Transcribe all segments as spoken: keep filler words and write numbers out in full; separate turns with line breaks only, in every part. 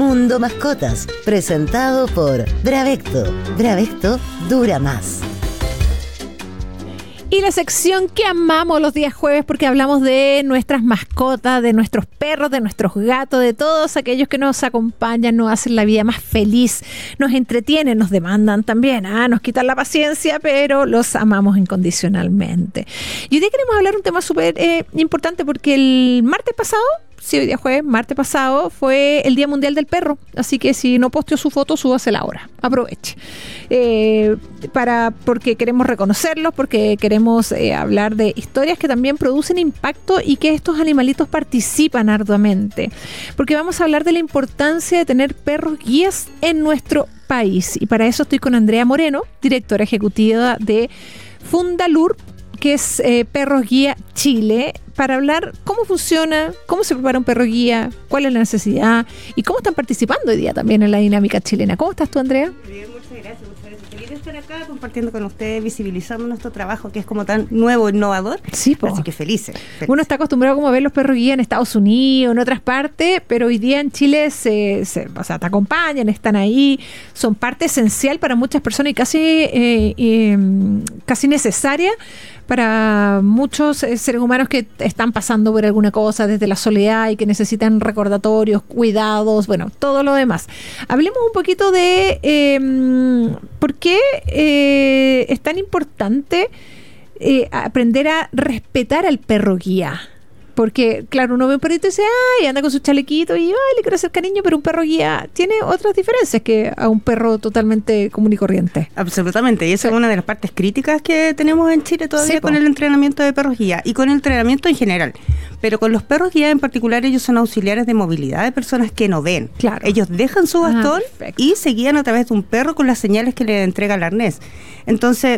Mundo Mascotas, presentado por Bravecto. Bravecto dura más.
Y la sección que amamos los días jueves porque hablamos de nuestras mascotas, de nuestros perros, de nuestros gatos, de todos aquellos que nos acompañan, nos hacen la vida más feliz, nos entretienen, nos demandan también, ¿ah? Nos quitan la paciencia, pero los amamos incondicionalmente. Y hoy día queremos hablar un tema súper eh, importante porque el martes pasado, sí, hoy día jueves, martes pasado, fue el Día Mundial del Perro. Así que si no posteó su foto, súbasela ahora. Aproveche. Eh, para, porque queremos reconocerlos, porque queremos eh, hablar de historias que también producen impacto y que estos animalitos participan arduamente. Porque vamos a hablar de la importancia de tener perros guías en nuestro país. Y para eso estoy con Andrea Moreno, directora ejecutiva de Fundalur, que es eh, Perros Guía Chile, para hablar cómo funciona, cómo se prepara un perro guía, cuál es la necesidad y cómo están participando hoy día también en la dinámica chilena. ¿Cómo estás tú, Andrea?
Bien, muchas gracias. Muchas gracias. Feliz de estar acá compartiendo con ustedes, visibilizando nuestro trabajo que es como tan nuevo, innovador.
Sí, po.
Así que felices. Feliz.
Uno está acostumbrado como a ver los perros guía en Estados Unidos, en otras partes, pero hoy día en Chile se, se o sea, te acompañan, están ahí, son parte esencial para muchas personas y casi, eh, eh, casi necesaria para muchos eh, seres humanos que están pasando por alguna cosa desde la soledad y que necesitan recordatorios, cuidados, bueno, todo lo demás. Hablemos un poquito de eh, por qué eh, es tan importante eh, aprender a respetar al perro guía. Porque, claro, uno ve un perrito y dice, ay, anda con su chalequito y ay, le quiero hacer cariño, pero un perro guía tiene otras diferencias que a un perro totalmente común y corriente.
Absolutamente, y esa sí. Es una de las partes críticas que tenemos en Chile todavía, sí, con el entrenamiento de perros guía y con el entrenamiento en general. Pero con los perros guía en particular, ellos son auxiliares de movilidad de personas que no ven. Claro. Ellos dejan su bastón ah, y se guían a través de un perro con las señales que le entrega el arnés. Entonces,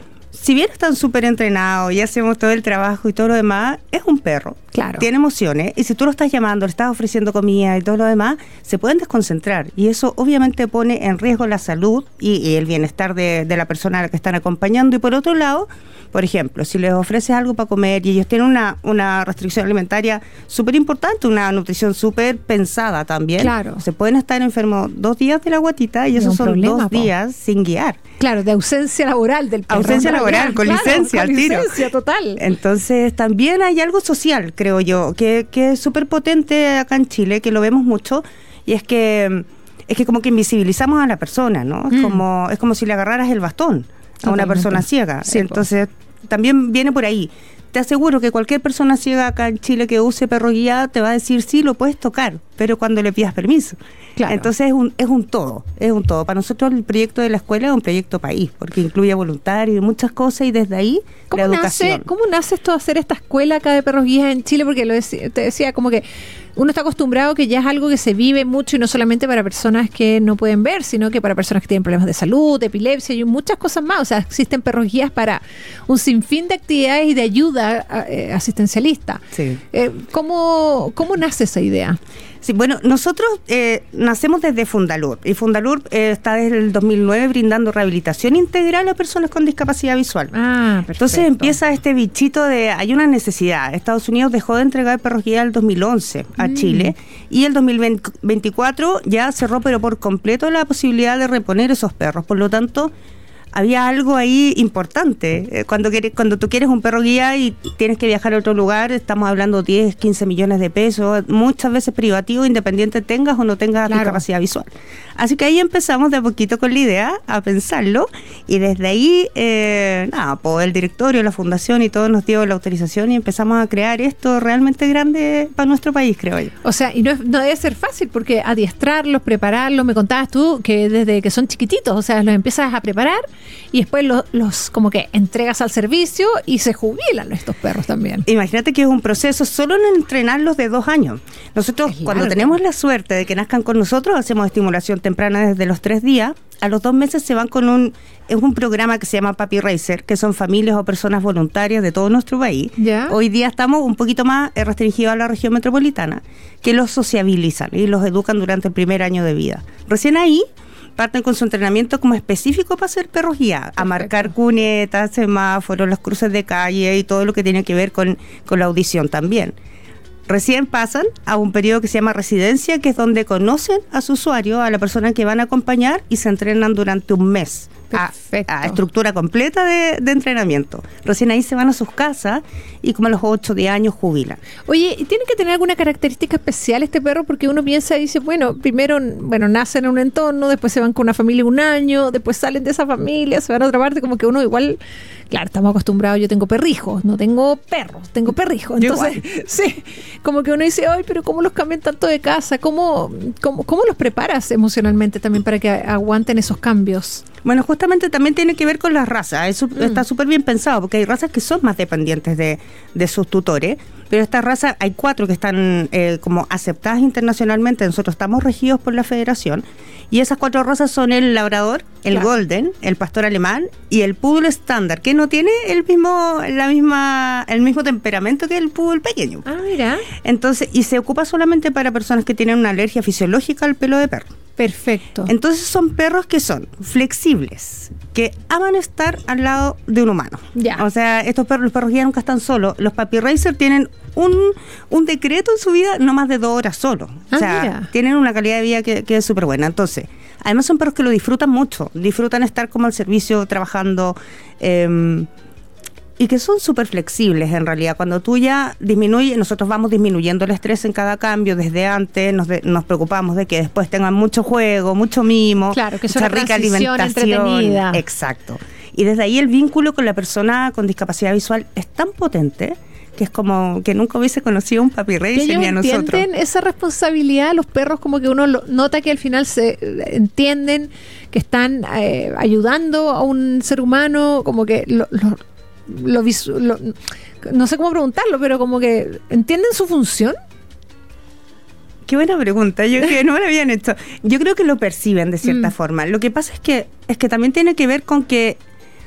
si bien están súper entrenados y hacemos todo el trabajo y todo lo demás, es un perro. Claro. Tiene emociones y si tú lo estás llamando, le estás ofreciendo comida y todo lo demás, se pueden desconcentrar y eso obviamente pone en riesgo la salud y, y el bienestar de, de la persona a la que están acompañando. Y por otro lado, por ejemplo, si les ofreces algo para comer y ellos tienen una, una restricción alimentaria súper importante, una nutrición súper pensada también, claro, se pueden estar enfermos dos días de la guatita y esos son problema, dos po. días sin guiar.
Claro, de ausencia laboral del perro.
Ausencia laboral, con claro, licencia
con
al tiro.
licencia total.
Entonces también hay algo social, creo yo, que, que es súper potente acá en Chile, que lo vemos mucho, y es que es que como que invisibilizamos a la persona, ¿no? Mm. Es como es como si le agarraras el bastón a Totalmente. Una persona ciega. Sí, entonces pues. También viene por ahí. Te aseguro que cualquier persona ciega acá en Chile que use perro guía te va a decir sí, lo puedes tocar, pero cuando le pidas permiso. Claro. Entonces es un, es un todo, es un todo. Para nosotros el proyecto de la escuela es un proyecto país, porque incluye voluntarios y muchas cosas, y desde ahí la educación.
Nace, ¿Cómo nace esto de hacer esta escuela acá de perros guías en Chile? Porque lo decía, te decía como que uno está acostumbrado que ya es algo que se vive mucho y no solamente para personas que no pueden ver, sino que para personas que tienen problemas de salud, de epilepsia y muchas cosas más. O sea, existen perros guías para un sinfín de actividades y de ayuda eh, asistencialista. Sí. Eh, ¿cómo, ¿Cómo nace esa idea?
Sí, bueno, nosotros eh, nacemos desde Fundalur y Fundalur eh, está desde el dos mil nueve brindando rehabilitación integral a personas con discapacidad visual. Ah, perfecto. Entonces empieza este bichito de, hay una necesidad. Estados Unidos dejó de entregar perros guía el dos mil once a mm. Chile y el dos mil veinticuatro ya cerró pero por completo la posibilidad de reponer esos perros. Por lo tanto, había algo ahí importante. Cuando quieres, cuando tú quieres un perro guía y tienes que viajar a otro lugar, estamos hablando de diez, quince millones de pesos, muchas veces privativo, independiente tengas o no tengas claro. discapacidad visual. Así que ahí empezamos de a poquito con la idea, a pensarlo, y desde ahí, eh, nada, pues el directorio, la fundación y todo nos dio la autorización y empezamos a crear esto realmente grande para nuestro país, creo yo.
O sea, y no, es, no debe ser fácil, porque adiestrarlos, prepararlos, me contabas tú que desde que son chiquititos, o sea, los empiezas a preparar y después los, los como que entregas al servicio y se jubilan estos perros también.
Imagínate que es un proceso solo en entrenarlos de dos años. Nosotros, cuando tenemos la suerte de que nazcan con nosotros, hacemos estimulación temprana desde los tres días. A los dos meses se van con un, es un programa que se llama Papi Racer, que son familias o personas voluntarias de todo nuestro país. ¿Ya? Hoy día estamos un poquito más restringidos a la región metropolitana, que los sociabilizan y los educan durante el primer año de vida. Recién ahí parten con su entrenamiento como específico para ser perros guía, a marcar cunetas, semáforos, los cruces de calle y todo lo que tiene que ver con, con la audición también. recién pasan a un periodo que se llama residencia, que es donde conocen a su usuario, a la persona que van a acompañar, y se entrenan durante un mes. A, a estructura completa de, de entrenamiento. Recién ahí se van a sus casas y como a los ocho, diez años jubilan.
Oye, ¿y tiene que tener alguna característica especial este perro? Porque uno piensa y dice, bueno, primero, bueno, nacen en un entorno, después se van con una familia un año, después salen de esa familia, se van a otra parte, como que uno igual, claro, estamos acostumbrados, yo tengo perrijos, no tengo perros, tengo perrijos. Entonces, sí, como que uno dice, ay, pero ¿cómo los cambian tanto de casa? ¿Cómo, cómo, cómo los preparas emocionalmente también para que aguanten esos cambios?
Bueno, justamente también tiene que ver con las razas. Eso mm. está súper bien pensado, porque hay razas que son más dependientes de, de sus tutores, pero estas razas, hay cuatro que están eh, como aceptadas internacionalmente. Nosotros estamos regidos por la federación, y esas cuatro razas son el labrador, el claro. golden, el pastor alemán y el poodle estándar, que no tiene el mismo la misma el mismo temperamento que el poodle pequeño.
Ah, mira.
Entonces, y se ocupa solamente para personas que tienen una alergia fisiológica al pelo de perro.
Perfecto.
Entonces son perros que son flexibles, que aman estar al lado de un humano.
Ya.
O sea, estos perros, los perros guía nunca están solos. Los Puppy Racer tienen un, un decreto en su vida, no más de dos horas solos.
Ah,
o sea,
mira.
tienen una calidad de vida que, que es súper buena. Entonces, además son perros que lo disfrutan mucho. Disfrutan estar como al servicio, trabajando... Eh, y que son súper flexibles en realidad. Cuando tú ya disminuyes, nosotros vamos disminuyendo el estrés en cada cambio desde antes, nos, de, nos preocupamos de que después tengan mucho juego, mucho mimo,
claro, que es
mucha
una
rica alimentación.
Entretenida.
Exacto. Y desde ahí el vínculo con la persona con discapacidad visual es tan potente que es como que nunca hubiese conocido un Puppy Racer ni a nosotros.
¿Entienden esa responsabilidad? Los perros como que uno lo, nota que al final se entienden que están eh, ayudando a un ser humano, como que lo... lo Lo, lo, no sé cómo preguntarlo, pero como que ¿entienden su función?
Qué buena pregunta, yo que no me la habían hecho. Yo creo que lo perciben de cierta mm. forma. Lo que pasa es que es que también tiene que ver con que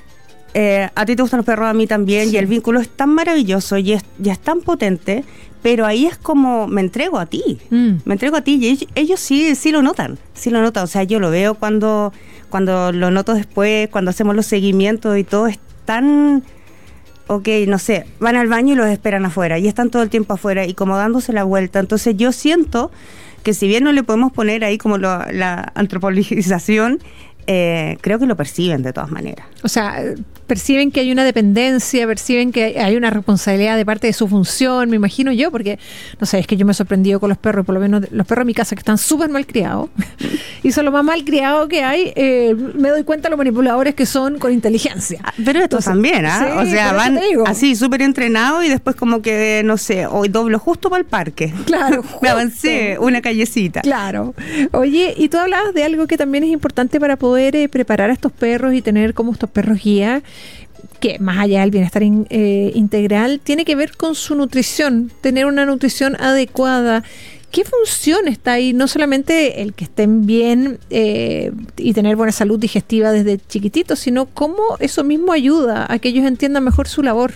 eh, a ti te gustan los perros, a mí también, sí. Y el vínculo es tan maravilloso y es, y es tan potente, pero ahí es como me entrego a ti, mm. me entrego a ti, y ellos, ellos sí, sí lo notan, sí lo notan. O sea, yo lo veo cuando, cuando lo noto después, cuando hacemos los seguimientos y todo, es tan... ok, no sé, van al baño y los esperan afuera, y están todo el tiempo afuera y como dándose la vuelta. Entonces yo siento que si bien no le podemos poner ahí como lo, la antropologización, eh, creo que lo perciben de todas maneras.
O sea, perciben que hay una dependencia, perciben que hay una responsabilidad de parte de su función, me imagino yo, porque, no sé, es que yo me he sorprendido con los perros, por lo menos los perros de mi casa que están súper mal criados, y son lo más mal criados que hay, eh, me doy cuenta los manipuladores que son con inteligencia.
Ah, pero estos también, ¿ah? ¿eh? Sí, o sea, van así súper entrenados y después como que, no sé, hoy doblo justo para el parque.
Claro.
Me avancé una callecita.
Claro. Oye, y tú hablabas de algo que también es importante para poder eh, preparar a estos perros y tener como estos perros guía, que más allá del bienestar in, eh, integral, tiene que ver con su nutrición, tener una nutrición adecuada. ¿Qué función está ahí? No solamente el que estén bien eh, y tener buena salud digestiva desde chiquititos, sino cómo eso mismo ayuda a que ellos entiendan mejor su labor.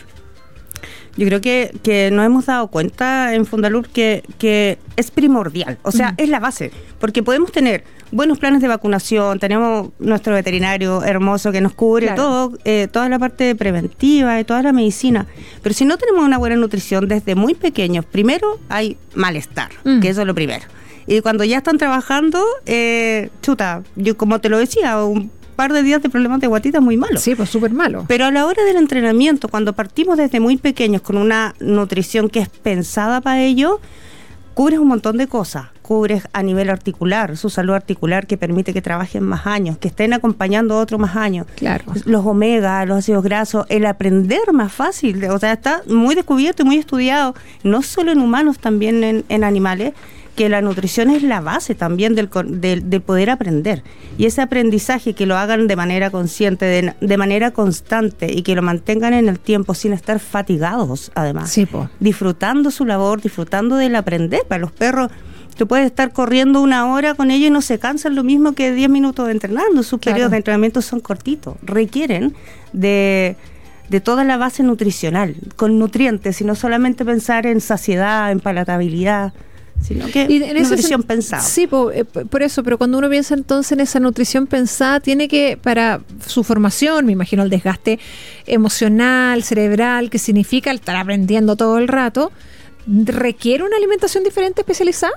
Yo creo que, que nos hemos dado cuenta en Fundalur que, que es primordial, o sea, mm. es la base, porque podemos tener buenos planes de vacunación, tenemos nuestro veterinario hermoso que nos cubre claro. todo, eh, toda la parte preventiva y toda la medicina, pero si no tenemos una buena nutrición desde muy pequeños, primero hay malestar, mm. que eso es lo primero, y cuando ya están trabajando, eh, chuta, yo como te lo decía, un par de días de problemas de guatita muy malo.
Sí, pues súper malo.
Pero a la hora del entrenamiento, cuando partimos desde muy pequeños con una nutrición que es pensada para ello, cubres un montón de cosas. Cubres a nivel articular, su salud articular que permite que trabajen más años, que estén acompañando a otros más años.
Claro.
Los omega, los ácidos grasos, el aprender más fácil. O sea, está muy descubierto y muy estudiado, no solo en humanos, también en, en animales, que la nutrición es la base también del, del, del poder aprender. Y ese aprendizaje que lo hagan de manera consciente, de, de manera constante y que lo mantengan en el tiempo sin estar fatigados, además.
Sí, po.
Disfrutando su labor, disfrutando del aprender. Para los perros, tú puedes estar corriendo una hora con ellos y no se cansan lo mismo que diez minutos entrenando. Sus claro. periodos de entrenamiento son cortitos. Requieren de... de toda la base nutricional, con nutrientes, y no solamente pensar en saciedad, en palatabilidad, sino que y en nutrición sen- pensada.
Sí, por, eh, por eso, pero cuando uno piensa entonces en esa nutrición pensada, tiene que, para su formación, me imagino el desgaste emocional, cerebral, que significa el estar aprendiendo todo el rato, ¿requiere una alimentación diferente especializada?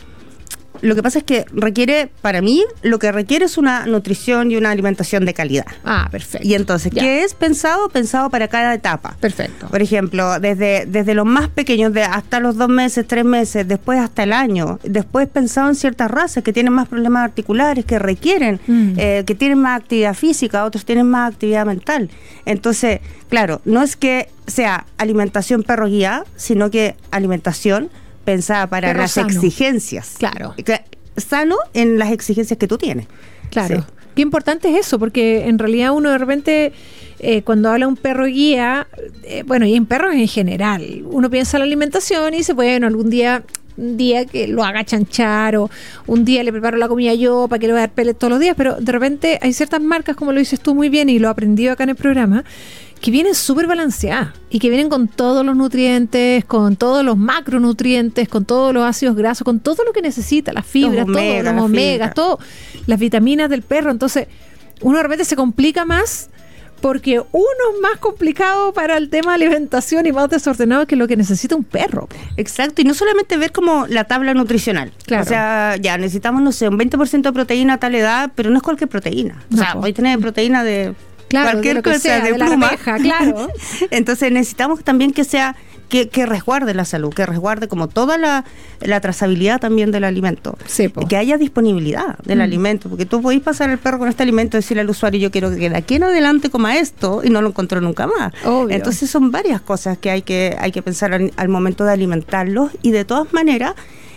Lo que pasa es que requiere, para mí, lo que requiere es una nutrición y una alimentación de calidad.
Ah, perfecto.
Y entonces, ya. ¿Qué es pensado? Pensado para cada etapa.
Perfecto.
Por ejemplo, desde, desde los más pequeños, de hasta los dos meses, tres meses, después hasta el año. Después pensado en ciertas razas que tienen más problemas articulares, que requieren, mm. eh, que tienen más actividad física, otros tienen más actividad mental. Entonces, claro, no es que sea alimentación perro guía, sino que alimentación pensada para Perro las sano. exigencias.
Claro.
Sano en las exigencias que tú tienes.
Claro.
Sí.
Qué importante es eso, porque en realidad uno de repente, eh, cuando habla un perro guía, eh, bueno, y en perros en general, uno piensa en la alimentación y dice, bueno, algún día, un día que lo haga chanchar, o un día le preparo la comida yo para que le voy a dar pellet todos los días, pero de repente hay ciertas marcas, como lo dices tú muy bien y lo he aprendido acá en el programa, que vienen súper balanceadas y que vienen con todos los nutrientes, con todos los macronutrientes, con todos los ácidos grasos, con todo lo que necesita, las fibras, los omega, todo, los omegas, todo, las vitaminas del perro. Entonces, uno de repente se complica más porque uno es más complicado para el tema de alimentación y más desordenado que lo que necesita un perro.
Exacto, y no solamente ver como la tabla nutricional. Claro. O sea, ya necesitamos, no sé, un veinte por ciento de proteína a tal edad, pero no es cualquier proteína. O no, sea, hoy tenés proteína de...
Claro,
cualquier
de cosa
sea, de,
de
pluma.
La arveja, claro.
Entonces necesitamos también que sea que, que resguarde la salud, que resguarde como toda la, la trazabilidad también del alimento.
Sí, po.
Que haya disponibilidad del mm. alimento, porque tú podés pasar al perro con este alimento y decirle al usuario, yo quiero que de aquí en adelante coma esto, y no lo encontró nunca más.
Obvio.
Entonces son varias cosas que hay que, hay que pensar al, al momento de alimentarlos, y de todas maneras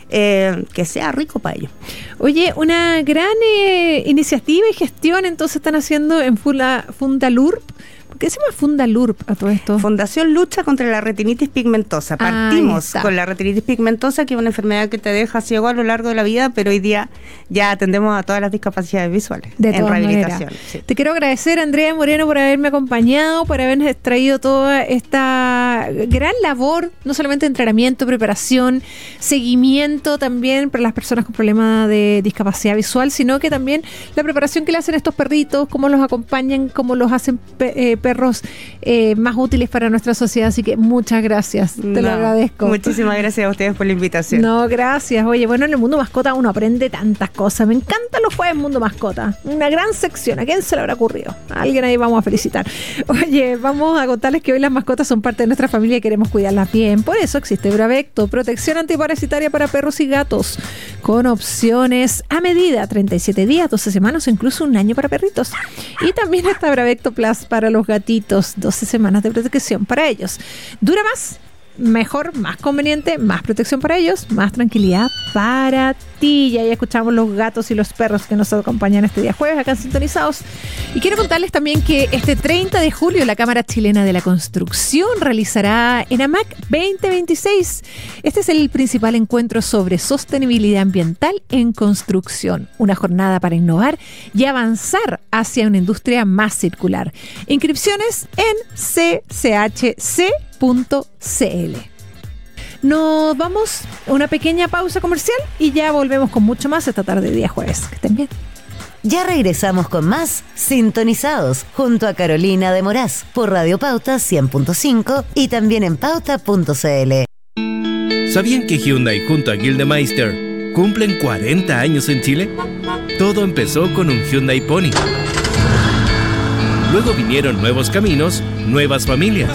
Eh, que sea rico para ellos.
Oye, una gran eh, iniciativa y gestión entonces están haciendo en Fula, Fundalurp. ¿Por qué se llama Fundalurp a todo esto?
Fundación Lucha contra la Retinitis Pigmentosa. Partimos con la retinitis pigmentosa, que es una enfermedad que te deja ciego a lo largo de la vida, pero hoy día ya atendemos a todas las discapacidades visuales
de
en rehabilitación.
Sí. Te quiero agradecer, Andrea Moreno, por haberme acompañado, por habernos traído toda esta gran labor, no solamente de entrenamiento, preparación, seguimiento también para las personas con problemas de discapacidad visual, sino que también la preparación que le hacen a estos perritos, cómo los acompañan, cómo los hacen eh, perros eh, más útiles para nuestra sociedad. Así que muchas gracias, te no, lo agradezco.
Muchísimas gracias a ustedes por la invitación.
No, gracias. Oye, bueno, en el mundo mascota uno aprende tantas cosas. Me encantan los jueves Mundo Mascota. Una gran sección. ¿A quién se le habrá ocurrido? A alguien ahí vamos a felicitar. Oye, vamos a contarles que hoy las mascotas son parte de nuestra familia y queremos cuidarlas bien. Por eso existe Bravecto, protección antiparasitaria para perros y gatos, con opciones a medida, treinta y siete días, doce semanas o incluso un año para perritos. Y también está Bravecto Plus para los gatitos, doce semanas de protección para ellos. Dura más, mejor, más conveniente, más protección para ellos, más tranquilidad para ti. Ya escuchamos los gatos y los perros que nos acompañan este día jueves acá en Sintonizados. Y quiero contarles también que este treinta de julio la Cámara Chilena de la Construcción realizará ENAMAC veinte veintiséis. Este es el principal encuentro sobre sostenibilidad ambiental en construcción, una jornada para innovar y avanzar hacia una industria más circular. Inscripciones en c c h c punto c l. Nos vamos a una pequeña pausa comercial y ya volvemos con mucho más esta tarde de día jueves. Que estén bien.
Ya regresamos con más Sintonizados junto a Carolina de Moraz por Radio Pauta cien punto cinco y también en pauta punto c l.
¿Sabían que Hyundai junto a Gildemeister cumplen cuarenta años en Chile? Todo empezó con un Hyundai Pony. Luego vinieron nuevos caminos, nuevas familias,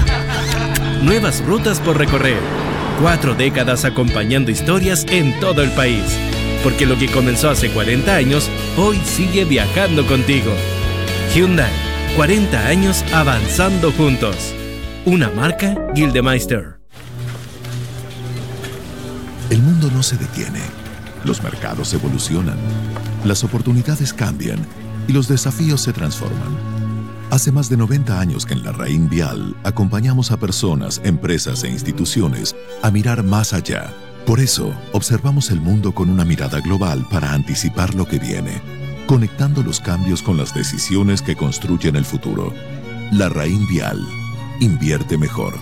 nuevas rutas por recorrer. Cuatro décadas acompañando historias en todo el país. Porque lo que comenzó hace cuarenta años, hoy sigue viajando contigo. Hyundai, cuarenta años avanzando juntos. Una marca Gildemeister.
El mundo no se detiene. Los mercados evolucionan. Las oportunidades cambian y los desafíos se transforman. Hace más de noventa años que en la Raín Vial acompañamos a personas, empresas e instituciones a mirar más allá. Por eso, observamos el mundo con una mirada global para anticipar lo que viene, conectando los cambios con las decisiones que construyen el futuro. La Raín Vial. Invierte mejor.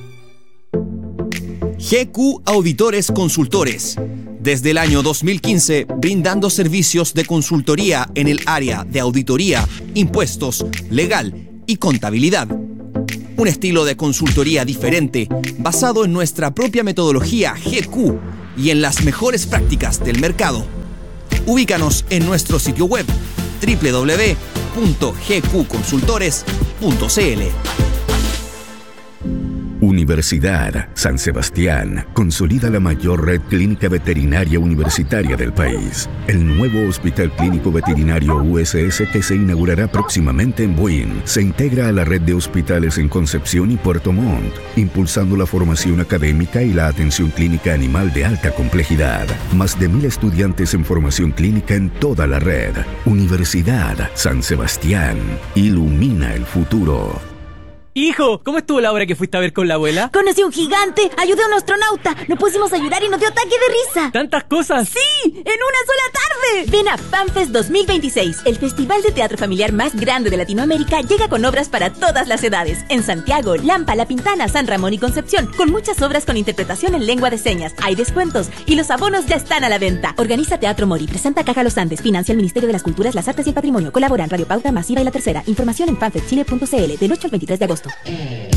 G Q Auditores Consultores. Desde el año dos mil quince, brindando servicios de consultoría en el área de auditoría, impuestos, legal y contabilidad. Un estilo de consultoría diferente, basado en nuestra propia metodología G Q y en las mejores prácticas del mercado. Ubícanos en nuestro sitio web doble u doble u doble u punto g q consultores punto c l.
Universidad San Sebastián consolida la mayor red clínica veterinaria universitaria del país. El nuevo Hospital Clínico Veterinario U S S, que se inaugurará próximamente en Buin, se integra a la red de hospitales en Concepción y Puerto Montt, impulsando la formación académica y la atención clínica animal de alta complejidad. Más de mil estudiantes en formación clínica en toda la red. Universidad San Sebastián. Ilumina el futuro.
Hijo, ¿cómo estuvo la obra que fuiste a ver con la abuela?
Conocí a un gigante, ayudé a un astronauta, no pusimos a llorar y nos dio ataque de risa.
¿Tantas cosas?
¡Sí! ¡En una sola tarde! Ven a FanFest dos mil veintiséis, el festival de teatro familiar más grande de Latinoamérica. Llega con obras para todas las edades. En Santiago, Lampa, La Pintana, San Ramón y Concepción, con muchas obras con interpretación en lengua de señas. Hay descuentos y los abonos ya están a la venta. Organiza Teatro Mori, presenta Caja Los Andes, financia el Ministerio de las Culturas, las Artes y el Patrimonio. Colaboran Radio Pauta, Masiva y La Tercera. Información en fanfest chile punto c l del ocho al veintitrés de agosto.